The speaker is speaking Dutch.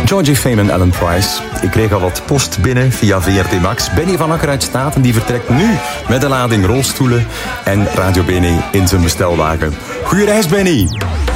Georgie Fame en Alan Price. Ik kreeg al wat post binnen via VRT Max. Benny van Akker uit Staten die vertrekt nu met een lading rolstoelen en Radio Bene in zijn bestelwagen. Goeie reis, Benny!